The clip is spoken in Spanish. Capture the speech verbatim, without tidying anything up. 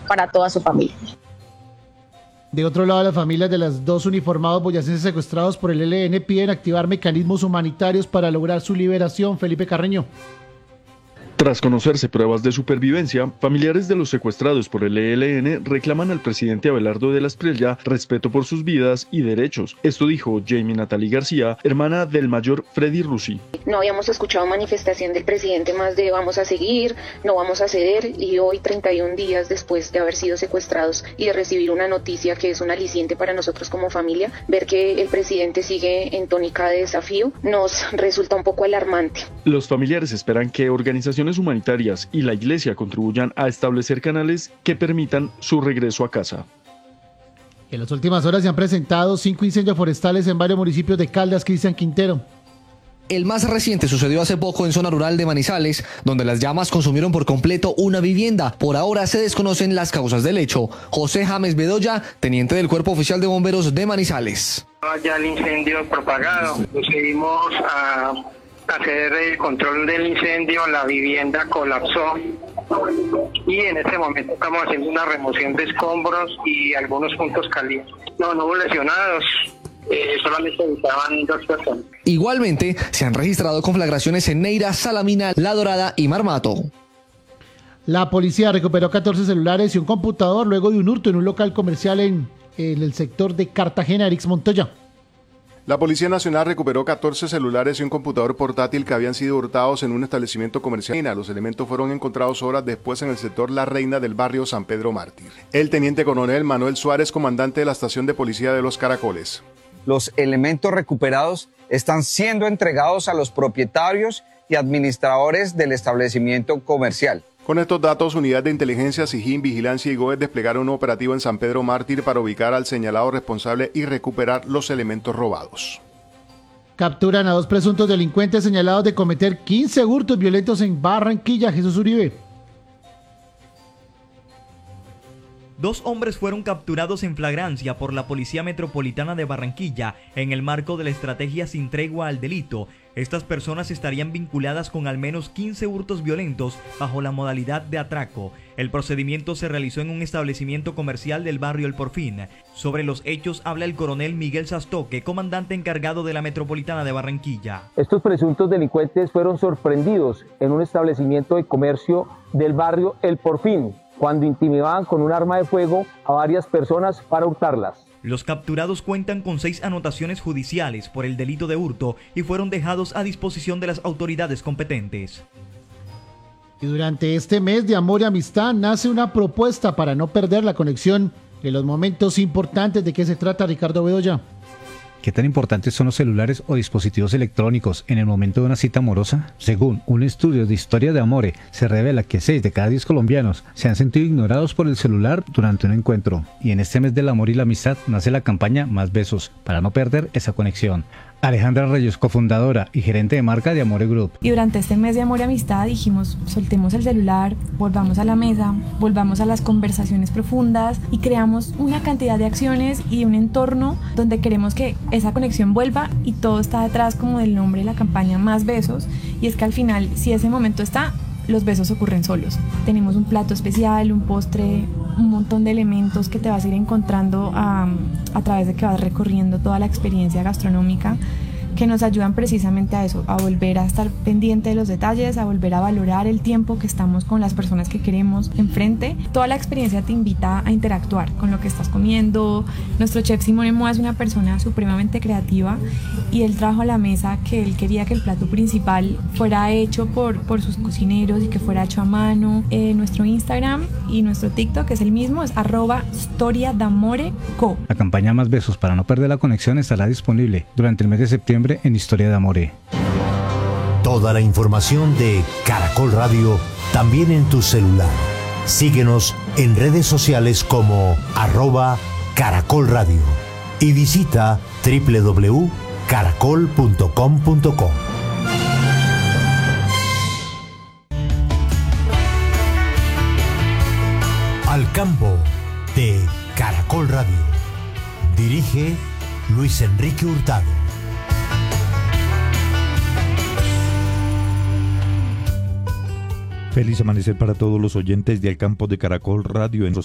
para toda su familia. De otro lado, las familias de los dos uniformados boyacenses secuestrados por el E L N piden activar mecanismos humanitarios para lograr su liberación. Felipe Carreño. Tras conocerse pruebas de supervivencia, familiares de los secuestrados por el E L N reclaman al presidente Abelardo de la Espriella respeto por sus vidas y derechos. Esto dijo Jamie Natalie García, hermana del mayor Freddy Rusi. No habíamos escuchado manifestación del presidente más de vamos a seguir, no vamos a ceder, y hoy, treinta y un días después de haber sido secuestrados y de recibir una noticia que es un aliciente para nosotros como familia, ver que el presidente sigue en tónica de desafío nos resulta un poco alarmante. Los familiares esperan que organizaciones humanitarias y la Iglesia contribuyan a establecer canales que permitan su regreso a casa. En las últimas horas se han presentado cinco incendios forestales en varios municipios de Caldas. Cristian Quintero. El más reciente sucedió hace poco en zona rural de Manizales, donde las llamas consumieron por completo una vivienda. Por ahora se desconocen las causas del hecho. José James Bedoya, teniente del Cuerpo Oficial de Bomberos de Manizales. Ya el incendio propagado, procedimos a hacer el control del incendio, la vivienda colapsó y en este momento estamos haciendo una remoción de escombros y algunos puntos calientes. No, no hubo lesionados. Eh, solamente habitaban dos personas. Igualmente, se han registrado conflagraciones en Neira, Salamina, La Dorada y Marmato. La policía recuperó catorce celulares y un computador luego de un hurto en un local comercial en, en el sector de Cartagena. Erix Montoya. La Policía Nacional recuperó catorce celulares y un computador portátil que habían sido hurtados en un establecimiento comercial. Los elementos fueron encontrados horas después en el sector La Reina del barrio San Pedro Mártir. El teniente coronel Manuel Suárez, comandante de la estación de policía de Los Caracoles. Los elementos recuperados están siendo entregados a los propietarios y administradores del establecimiento comercial. Con estos datos, Unidad de Inteligencia, SIJIN, Vigilancia y GOES desplegaron un operativo en San Pedro Mártir para ubicar al señalado responsable y recuperar los elementos robados. Capturan a dos presuntos delincuentes señalados de cometer quince hurtos violentos en Barranquilla. Jesús Uribe. Dos hombres fueron capturados en flagrancia por la Policía Metropolitana de Barranquilla en el marco de la estrategia Sin Tregua al Delito. Estas personas estarían vinculadas con al menos quince hurtos violentos bajo la modalidad de atraco. El procedimiento se realizó en un establecimiento comercial del barrio El Porfín. Sobre los hechos habla el coronel Miguel Sastoque, comandante encargado de la Metropolitana de Barranquilla. Estos presuntos delincuentes fueron sorprendidos en un establecimiento de comercio del barrio El Porfín, cuando intimidaban con un arma de fuego a varias personas para hurtarlas. Los capturados cuentan con seis anotaciones judiciales por el delito de hurto y fueron dejados a disposición de las autoridades competentes. Y durante este mes de amor y amistad nace una propuesta para no perder la conexión en los momentos importantes. ¿De qué se trata, Ricardo Bedoya? ¿Qué tan importantes son los celulares o dispositivos electrónicos en el momento de una cita amorosa? Según un estudio de historia de Amore, se revela que seis de cada diez colombianos se han sentido ignorados por el celular durante un encuentro. Y en este mes del amor y la amistad nace la campaña Más Besos, para no perder esa conexión. Alejandra Reyes, cofundadora y gerente de marca de Amore Group. Y durante este mes de amor y amistad dijimos, soltemos el celular, volvamos a la mesa, volvamos a las conversaciones profundas y creamos una cantidad de acciones y un entorno donde queremos que esa conexión vuelva, y todo está detrás como del nombre de la campaña Más Besos, y es que al final, si ese momento está, los besos ocurren solos. Tenemos un plato especial, un postre, un montón de elementos que te vas a ir encontrando a, a través de que vas recorriendo toda la experiencia gastronómica, que nos ayudan precisamente a eso, a volver a estar pendiente de los detalles, a volver a valorar el tiempo que estamos con las personas que queremos enfrente. Toda la experiencia te invita a interactuar con lo que estás comiendo. Nuestro chef Simone Moa es una persona supremamente creativa y él trajo a la mesa que él quería que el plato principal fuera hecho por, por sus cocineros y que fuera hecho a mano. Eh, nuestro Instagram y nuestro TikTok es el mismo, es arroba Storia d'Amore Co. La campaña Más Besos para no perder la conexión estará disponible durante el mes de septiembre en Historia de Amore. Toda la información de Caracol Radio también en tu celular. Síguenos en redes sociales como arroba Caracol Radio y visita doble u doble u doble u punto caracol punto com punto co. Al campo de Caracol Radio. Dirige Luis Enrique Hurtado. Feliz amanecer para todos los oyentes de Al Campo de Caracol Radio en